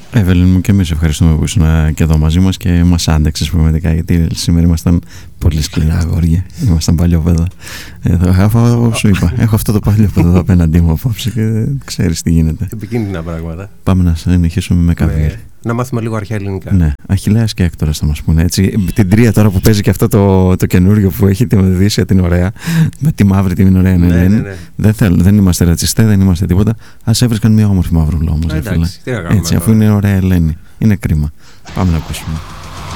Εύελιν μου, και εμείς ευχαριστούμε που ήσουν και εδώ μαζί μας και μας άντεξες πραγματικά, γιατί σήμερα ήμασταν πολύ σκληρά αγόρια. Ήμασταν παλιόπαιδα. Σου είπα, έχω αυτό το παλιόπαιδο εδώ απέναντί μου απόψε και ξέρεις τι γίνεται. Επικίνδυνα πράγματα. Πάμε να συνεχίσουμε με καβίρ. Να μάθουμε λίγο αρχαία ελληνικά. Ναι, Αχιλλέας και Έκτορας θα μας πούνε. Έτσι, την τρία τώρα που παίζει και αυτό το καινούριο που έχει την Οδύσσεια την ωραία, με τη μαύρη την ωραία Ελένη. Δεν είμαστε ρατσιστές, δεν είμαστε τίποτα. Ας έβρισκαν μια όμορφη μαύρουλα όμως. Εντάξει, τι να κάνουμε έτσι, αφού είναι ωραία Ελένη. Είναι κρίμα. Πάμε να ακούσουμε.